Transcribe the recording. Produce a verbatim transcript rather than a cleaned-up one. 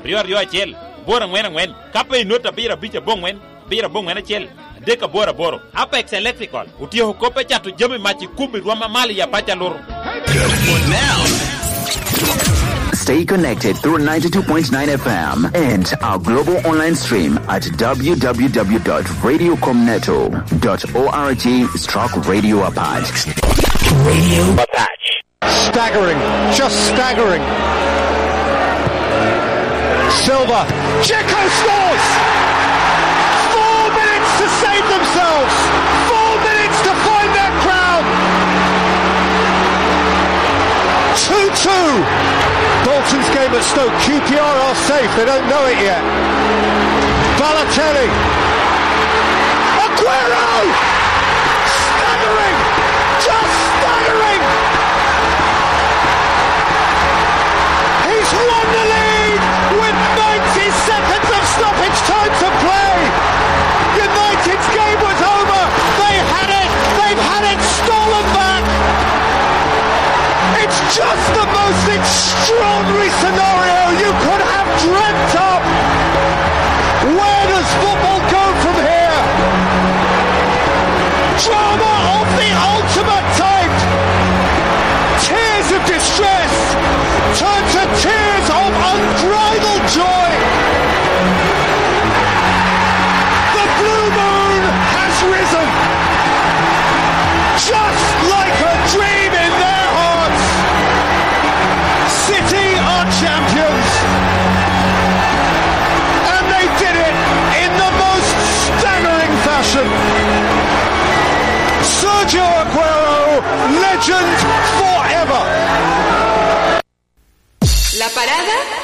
rio rio achel bora ngwen ngwen kape nota bira bicha bongwen bira bongwen achel deka bora boro Apex Electrical utio kope chatu jami machi kubi rwama mali ya pacha loro. Stay connected through ninety-two point nine F M and our global online stream at w w w dot radio comneto dot org stroke radio Apache. Radio Apache. Staggering, just staggering. Silva, Checo scores! Four minutes to save themselves! Four minutes to find their crown! two two! Bolton's game at Stoke, Q P R are safe, they don't know it yet. Balotelli! Aguero! Staggering! Just staggering! He's won the lead with ninety seconds of stoppage time to play. United's game was over. They had it. They've had it stolen back. It's just the most extraordinary scenario you could have dreamt up. Where does football go from here? Drama of the ultimate type. Tears of distress turn to tears of unbridled joy. The blue moon has risen, just like a dream in their hearts. City are champions, and they did it in the most staggering fashion. Sergio Aguero, legend forever. La parada